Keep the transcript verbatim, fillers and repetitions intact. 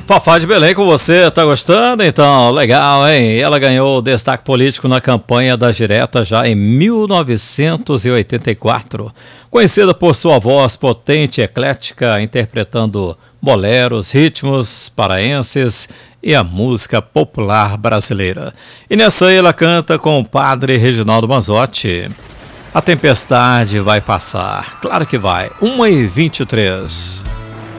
Fafá de Belém com você, tá gostando? Então, legal, hein? Ela ganhou destaque político na campanha das diretas já em mil novecentos e oitenta e quatro. Conhecida por sua voz potente e eclética, interpretando boleros, ritmos paraenses e a música popular brasileira. E nessa aí ela canta com o padre Reginaldo Manzotti. A tempestade vai passar, claro que vai. uma e vinte e três.